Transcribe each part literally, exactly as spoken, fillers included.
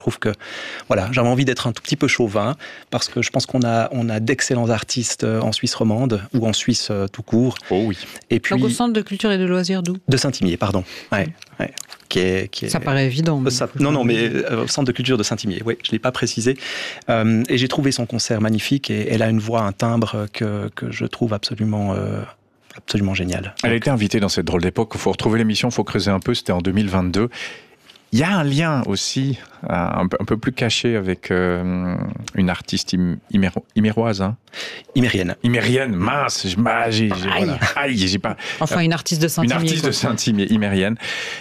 Je trouve que voilà, j'avais envie d'être un tout petit peu chauvin parce que je pense qu'on a, on a d'excellents artistes en Suisse romande ou en Suisse euh, tout court. Oh oui. Et puis, donc au Centre de culture et de loisirs d'où ? De Saint-Imier, pardon. Ouais, ouais. Qui est, qui est... Ça paraît évident. Mais... Ça, non, non, mais euh, au Centre de culture de Saint-Imier, oui, je ne l'ai pas précisé. Euh, et j'ai trouvé son concert magnifique et elle a une voix, un timbre que, que je trouve absolument... Euh, absolument génial. Elle a été invitée dans cette drôle d'époque. Il faut retrouver l'émission, il faut creuser un peu. C'était en deux mille vingt-deux. Il y a un lien aussi, un peu, un peu plus caché avec euh, une artiste im, iméro, iméroise. Hein. Imérienne. Imérienne, mince, j'ai, j'ai, j'ai, Aïe. voilà. Aïe, j'ai pas. Enfin, une artiste de Saint-Imier. Une artiste quoi. de Saint-Imier, imérienne.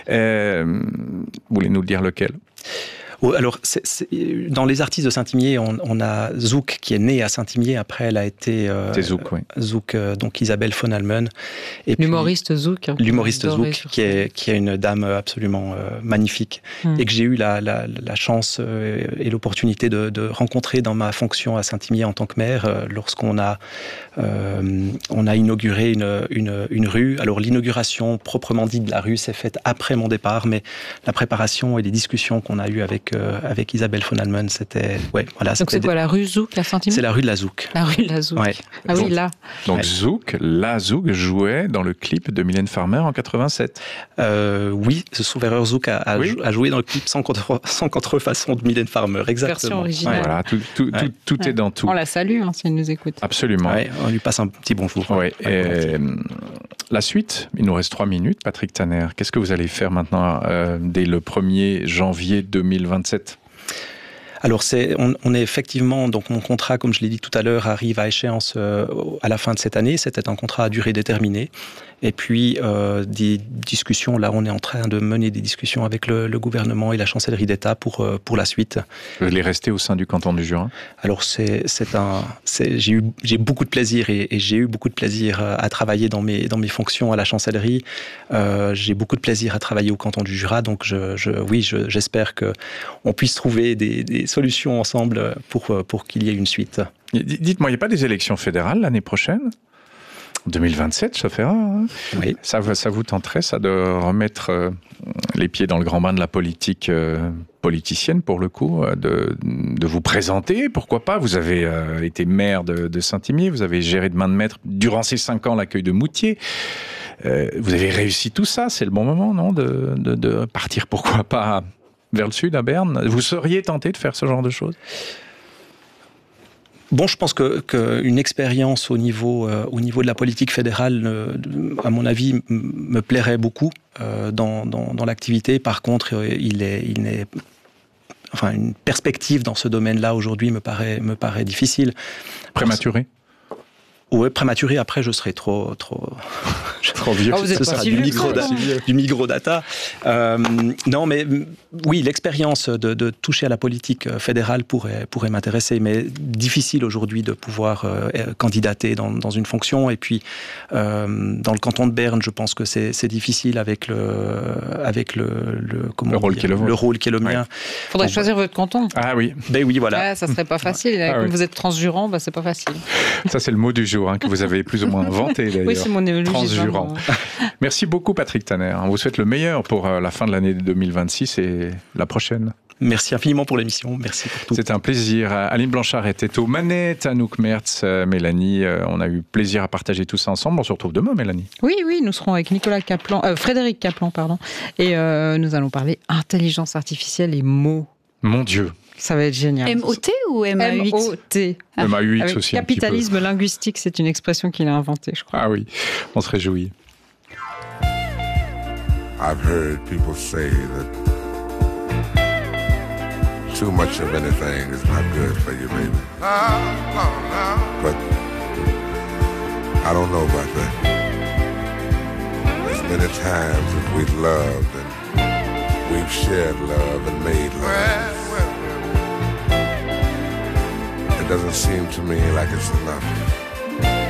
Euh, voulez-nous le dire lequel ? Alors, c'est, c'est, dans les artistes de Saint-Imier, on, on a Zouk qui est née à Saint-Imier. Après, elle a été euh, c'est Zouk, oui. Zouk, euh, donc Isabelle von Almen. Et l'humoriste Zouk. Hein, l'humoriste Zouk, qui est, qui est une dame absolument euh, magnifique hum. et que j'ai eu la, la, la chance euh, et l'opportunité de, de rencontrer dans ma fonction à Saint-Imier en tant que maire, euh, lorsqu'on a, euh, on a inauguré une, une, une rue. Alors, l'inauguration proprement dite de la rue s'est faite après mon départ, mais la préparation et les discussions qu'on a eues avec Euh, avec Isabelle von Almen, c'était... Ouais, voilà, donc c'est quoi, la rue Zouk à Saint-Imier ? C'est la rue de la Zouk. La rue de la Zouk. Ouais. Ah oui, là. Donc ouais. Zouk, la Zouk jouait dans le clip de Mylène Farmer en quatre-vingt-sept. Euh, oui, ce Sauveur Zouk a, a, oui. a joué dans le clip sans, contre, sans contrefaçon de Mylène Farmer, exactement. Version originale. Ouais. Voilà, tout, tout, ouais. tout, tout ouais. est dans tout. On la salue hein, si elle nous écoute. Absolument. Ouais, on lui passe un petit bonjour. Ouais. Et la suite, il nous reste trois minutes. Patrick Tanner, qu'est-ce que vous allez faire maintenant euh, dès le premier janvier deux mille vingt-sept ? Alors, c'est, on, on est effectivement, donc mon contrat, comme je l'ai dit tout à l'heure, arrive à échéance euh, à la fin de cette année. C'était un contrat à durée déterminée. Et puis, euh, des discussions, là, on est en train de mener des discussions avec le, le gouvernement et la chancellerie d'État pour, euh, pour la suite. Vous allez rester au sein du canton du Jura ? Alors, c'est, c'est un, c'est, j'ai eu, j'ai beaucoup de plaisir et, et j'ai eu beaucoup de plaisir à travailler dans mes, dans mes fonctions à la chancellerie. Euh, j'ai beaucoup de plaisir à travailler au canton du Jura. Donc, je, je, oui, je, j'espère qu'on puisse trouver des, des solutions ensemble pour, pour qu'il y ait une suite. Dites-moi, il n'y a pas des élections fédérales l'année prochaine ? deux mille vingt-sept, ça fait un. Hein oui. Ça, ça vous tenterait, ça, de remettre euh, les pieds dans le grand bain de la politique euh, politicienne, pour le coup, euh, de, de vous présenter, pourquoi pas ? Vous avez euh, été maire de, de Saint-Imier, vous avez géré de main de maître, durant ces cinq ans, l'accueil de Moutier. Euh, vous avez réussi tout ça, c'est le bon moment, non, de, de, de partir, pourquoi pas, vers le sud, à Berne ? Vous seriez tenté de faire ce genre de choses ? Bon, je pense que qu'une expérience au niveau euh, au niveau de la politique fédérale, euh, à mon avis, m- me plairait beaucoup euh, dans, dans dans l'activité. Par contre, euh, il est il n'est enfin une perspective dans ce domaine-là aujourd'hui me paraît me paraît difficile. Prématuré. Oui, prématuré. Après, je serai trop trop trop vieux. Oh, vous êtes Ce sera si du, vieux, micro da, du microdata. Euh, non, mais oui, l'expérience de, de toucher à la politique fédérale pourrait pourrait m'intéresser, mais difficile aujourd'hui de pouvoir euh, candidater dans, dans une fonction. Et puis euh, dans le canton de Berne, je pense que c'est, c'est difficile avec le avec le le, comment le rôle dire, qui est le, le rôle qui est le mien. Il faudrait bon, choisir votre canton. Ah oui. Ben oui, voilà. Ouais, ça serait pas facile. Ah, Comme oui. vous êtes transjurant, bah, c'est pas facile. Ça, c'est le mot du jour hein, que vous avez plus ou moins inventé d'ailleurs. Oui, c'est mon évolution. Transjurant. Merci beaucoup, Patrick Tanner. On vous souhaite le meilleur pour la fin de l'année deux mille vingt-six et la prochaine. Merci infiniment pour l'émission. Merci pour tout. C'était un plaisir. Aline Blanchard était aux manettes, Anouk Mertz, Mélanie. On a eu plaisir à partager tout ça ensemble. On se retrouve demain, Mélanie. Oui, oui, nous serons avec Nicolas Kaplan, euh, Frédéric Kaplan, pardon. Et euh, nous allons parler intelligence artificielle et mots. Mon Dieu. Ça va être génial. M O T ou M A huit ? M O T. Ah. M A huit Avec aussi. Capitalisme linguistique, c'est une expression qu'il a inventée, je crois. Ah oui, on se réjouit. I've heard people say that too much of anything is not good for you, baby. But I don't know about that. There's many times that we've loved and we've shared love and made love. It doesn't seem to me like it's enough.